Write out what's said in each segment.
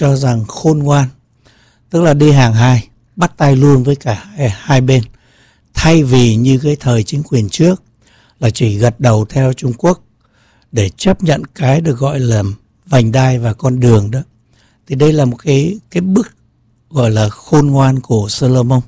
cho rằng khôn ngoan, tức là đi hàng hai, bắt tay luôn với cả hai bên, thay vì như cái thời chính quyền trước là chỉ gật đầu theo Trung Quốc để chấp nhận cái được gọi là vành đai và con đường đó. Thì đây là một cái bước gọi là khôn ngoan của Solomon.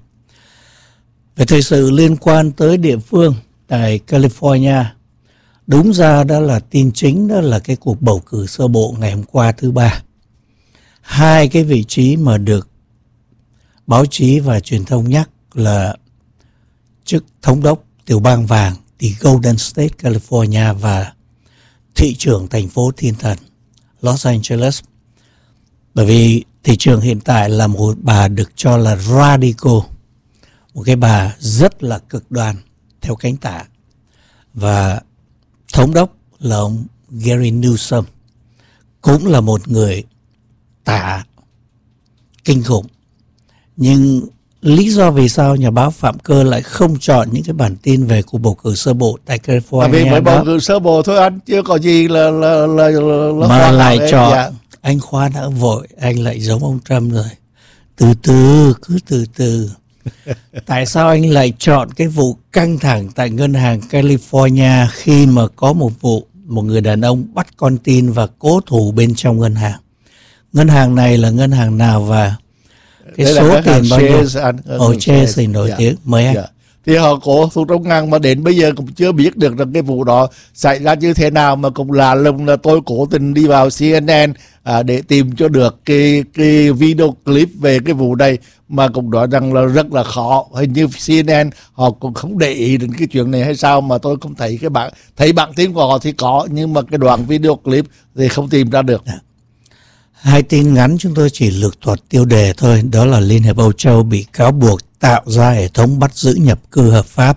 Về thời sự liên quan tới địa phương tại California, đúng ra đó là tin chính, đó là cái cuộc bầu cử sơ bộ ngày hôm qua thứ Ba. Hai cái vị trí mà được báo chí và truyền thông nhắc là chức thống đốc tiểu bang vàng thì Golden State, California, và thị trưởng thành phố thiên thần Los Angeles. Bởi vì thị trưởng hiện tại là một bà được cho là radical, một cái bà rất là cực đoan theo cánh tả. Và thống đốc là ông Gary Newsom, cũng là một người tả kinh khủng. Nhưng lý do vì sao nhà báo Phạm Cơ lại không chọn những cái bản tin về cuộc bầu cử sơ bộ tại California vì mới bầu cử sơ bộ thôi anh, chưa có gì là mà lại chọn. Dạ. Anh Khoa đã vội, anh lại giống ông Trump rồi. Từ từ, cứ từ từ. Tại sao anh lại chọn cái vụ căng thẳng tại ngân hàng California khi mà có một vụ một người đàn ông bắt con tin và cố thủ bên trong ngân hàng? Ngân hàng này là ngân hàng nào và cái đây số tiền bao nhiêu? Chase thì nổi tiếng. Mời anh. Thì họ cố thủ trong ngân mà đến bây giờ cũng chưa biết được rằng cái vụ đó xảy ra như thế nào, mà cũng lạ lùng là tôi cố tình đi vào CNN để tìm cho được cái video clip về cái vụ này, mà cũng nói rằng là rất là khó. Hình như CNN họ cũng không để ý đến cái chuyện này hay sao mà tôi không thấy thấy bản tin của họ thì có, nhưng mà cái đoạn video clip thì không tìm ra được. Hai tin ngắn chúng tôi chỉ lược thuật tiêu đề thôi. Đó là Liên hiệp Âu Châu bị cáo buộc tạo ra hệ thống bắt giữ nhập cư hợp pháp,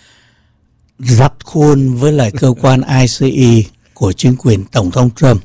rắt khuôn với lại cơ quan ICE của chính quyền Tổng thống Trump.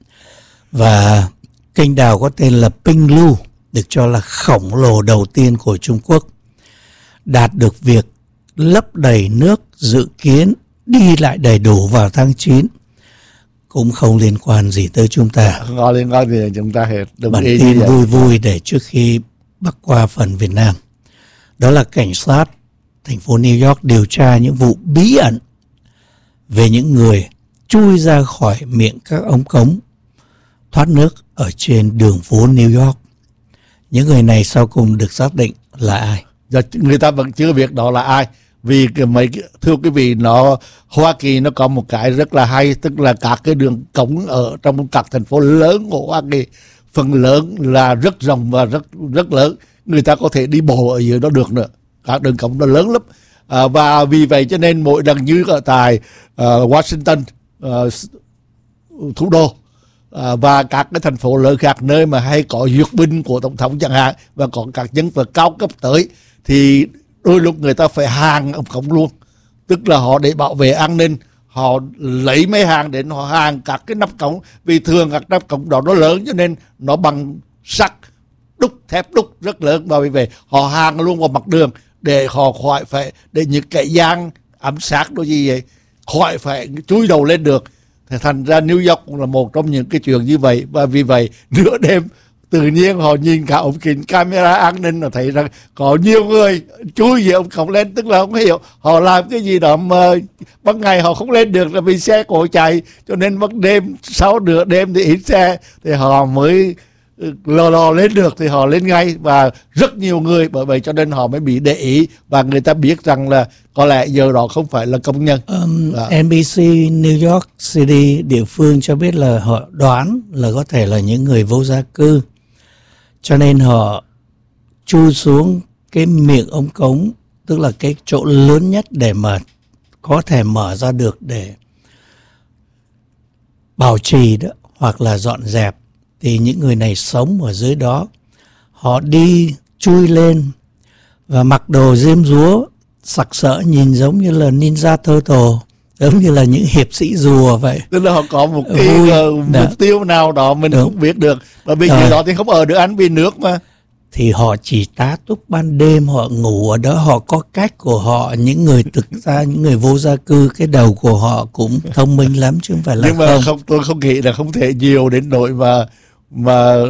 Và kênh đào có tên là Pinglu, được cho là khổng lồ đầu tiên của Trung Quốc, đạt được việc lấp đầy nước dự kiến đi lại đầy đủ vào tháng 9. Cũng không liên quan gì tới chúng ta. Không có liên quan gì đến chúng ta hết. Bản tin vui vui để trước khi bắc qua phần Việt Nam. Đó là cảnh sát thành phố New York điều tra những vụ bí ẩn về những người chui ra khỏi miệng các ống cống thoát nước ở trên đường phố New York. Những người này sau cùng được xác định là ai? Người ta vẫn chưa biết đó là ai. Vì thưa quý vị, Hoa Kỳ nó có một cái rất là hay, tức là các cái đường cống ở trong các thành phố lớn của Hoa Kỳ, phần lớn là rất rộng và rất lớn, người ta có thể đi bộ ở dưới đó được nữa. Các đường cống nó lớn lắm, và vì vậy cho nên mỗi lần như ở tại Washington, thủ đô, và các cái thành phố lớn khác, nơi mà hay có duyệt binh của tổng thống chẳng hạn, và có các nhân vật cao cấp tới, thì đôi lúc người ta phải hàng ống cống luôn, tức là họ để bảo vệ an ninh, họ lấy mấy hàng đến họ hàng các cái nắp cống, vì thường các nắp cống đó nó lớn cho nên nó bằng sắt đúc, thép đúc rất lớn, và vì vậy họ hàng luôn vào mặt đường để họ khỏi phải, để những kẻ gian ám sát đôi gì vậy khỏi phải chui đầu lên được. Thì thành ra New York cũng là một trong những cái chuyện như vậy, và vì vậy nửa đêm tự nhiên họ nhìn cả ống kính camera an ninh, họ thấy rằng có nhiều người chui về ống cống lên, tức là không hiểu họ làm cái gì đó mà ban ngày họ không lên được là vì xe cộ chạy, cho nên ban đêm sau nửa đêm thì ít xe thì họ mới lò lên được, thì họ lên ngay, và rất nhiều người, bởi vậy cho nên họ mới bị để ý, và người ta biết rằng là có lẽ giờ đó không phải là công nhân. NBC New York City địa phương cho biết là họ đoán là có thể là những người vô gia cư, cho nên họ chui xuống cái miệng ống cống, tức là cái chỗ lớn nhất để mà có thể mở ra được để bảo trì đó, hoặc là dọn dẹp. Thì những người này sống ở dưới đó, họ đi chui lên và mặc đồ diêm dúa sặc sỡ, nhìn giống như là Ninja Turtle, giống như là những hiệp sĩ rùa vậy. Tức là họ có một cái mục tiêu nào đó mình không biết được, và bây giờ đó thì không ở được ăn vì nước mà. Thì họ chỉ tá túc ban đêm, họ ngủ ở đó, họ có cách của họ. Những người thực ra, những người vô gia cư, cái đầu của họ cũng thông minh lắm chứ không phải là nhưng mà không, tôi không nghĩ là không thể nhiều đến nỗi mà